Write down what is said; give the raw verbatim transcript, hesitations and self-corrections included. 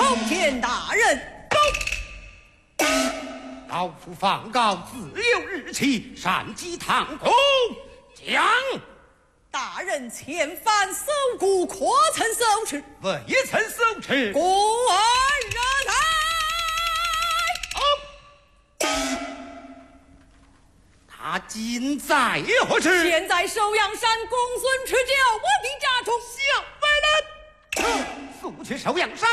奉天大人。 老夫放告自有日期，上击堂空将。 大人前番搜谷，可曾搜持？ 未曾搜持。 公安人来。 他今在何处？ 现在寿阳山公孙持教我的家中。 小白人，速去寿阳山。